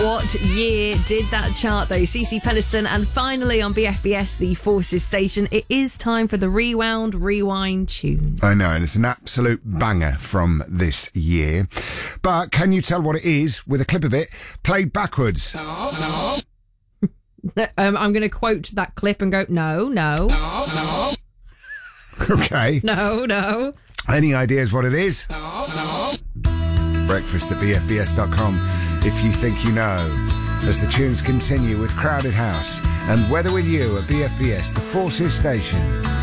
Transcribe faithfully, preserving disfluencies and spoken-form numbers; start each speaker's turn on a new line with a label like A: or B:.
A: What year did that chart, though? Cece Peniston, and finally on B F B S, the Forces station, it is time for the Rewound Rewind tune.
B: I know, and it's an absolute banger from this year. But can you tell what it is with a clip of it played backwards?
C: No, no.
A: um, I'm going to quote that clip and go, no, no.
C: No, no.
B: Okay.
A: No, no.
B: Any ideas what it is?
C: No, no.
B: Breakfast at b f b s dot com if you think you know. As the tunes continue with Crowded House and Weather With You at B F B S, the Forces station.